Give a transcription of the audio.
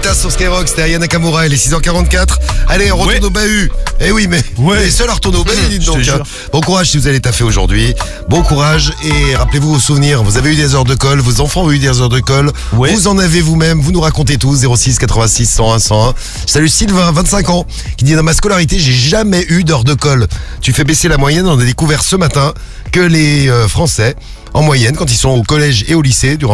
Weta sur Skyrock, c'était Aya Nakamura, elle est 6h44. Allez, on retourne au bahut. Eh oui, mais on est seul à retourner au bahut, dites donc. Bon courage si vous allez taffer aujourd'hui. Bon courage et rappelez-vous vos souvenirs. Vous avez eu des heures de colle, vos enfants ont eu des heures de colle. Vous en avez vous-même, vous nous racontez tous. 06 86 101 101. Salut Sylvain, 25 ans, qui dit dans ma scolarité, j'ai jamais eu d'heures de colle. Tu fais baisser la moyenne, on a découvert ce matin que les Français, en moyenne, quand ils sont au collège et au lycée, durant